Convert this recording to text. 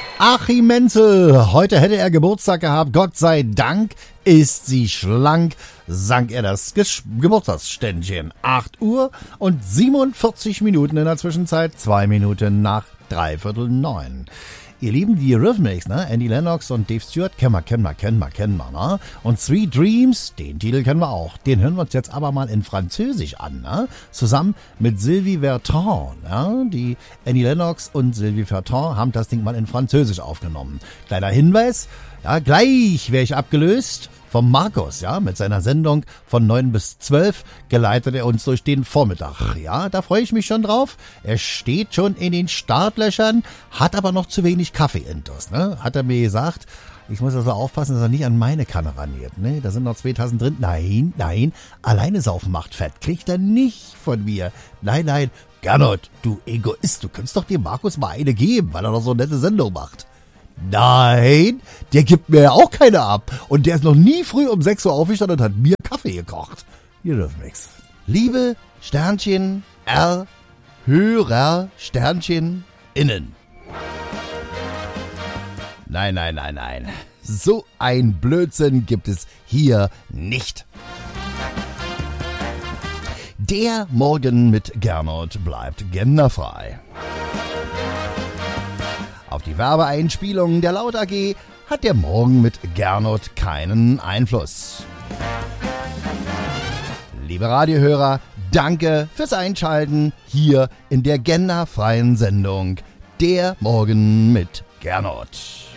Achim Menzel, heute hätte er Geburtstag gehabt, Gott sei Dank ist sie schlank, sang er das Geburtstagsständchen. 8 Uhr und 47 Minuten in der Zwischenzeit, 2 Minuten nach 8:45. Ihr Lieben, die Eurythmics, ne? Annie Lennox und Dave Stewart kennen wir, ne? Und Sweet Dreams, den Titel kennen wir auch. Den hören wir uns jetzt aber mal in Französisch an, ne? Zusammen mit Sylvie Vartan, ne? Die Annie Lennox und Sylvie Vartan haben das Ding mal in Französisch aufgenommen. Kleiner Hinweis, ja, gleich wäre ich abgelöst vom Markus, ja, mit seiner Sendung von 9 bis 12 geleitet er uns durch den Vormittag. Ja, da freue ich mich schon drauf. Er steht schon in den Startlöchern, hat aber noch zu wenig Kaffee-Intus, ne? Hat er mir gesagt. Ich muss also aufpassen, dass er nicht an meine Kanne raniert, ne? Da sind noch 2 Tassen drin. Nein, alleine saufen macht fett. Kriegt er nicht von mir. Nein. Gernot, du Egoist, du könntest doch dem Markus mal eine geben, weil er doch so eine nette Sendung macht. Nein, der gibt mir ja auch keine ab. Und der ist noch nie früh um 6 Uhr aufgestanden und hat mir Kaffee gekocht. Ihr dürft nichts. Liebe Sternchen R Hörer Sternchen innen. Nein. So ein Blödsinn gibt es hier nicht. Der Morgen mit Gernot bleibt genderfrei. Auf die Werbeeinspielungen der Laut AG hat der Morgen mit Gernot keinen Einfluss. Liebe Radiohörer, danke fürs Einschalten hier in der genderfreien Sendung Der Morgen mit Gernot.